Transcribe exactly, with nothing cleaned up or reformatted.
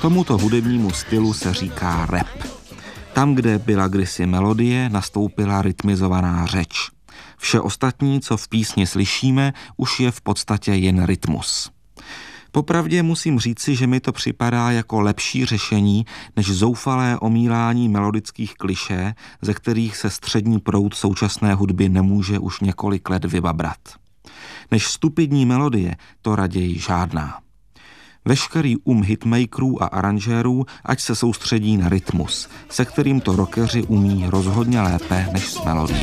Tomuto hudebnímu stylu se říká rap. Tam, kde byla kdysi melodie, nastoupila rytmizovaná řeč. Vše ostatní, co v písni slyšíme, už je v podstatě jen rytmus. Popravdě musím říci, že mi to připadá jako lepší řešení, než zoufalé omílání melodických klišé, ze kterých se střední proud současné hudby nemůže už několik let vybabrat. Než stupidní melodie, to raději žádná. Veškerý um hitmakerů a aranžérů, ať se soustředí na rytmus, se kterým to rockeři umí rozhodně lépe než s melodií.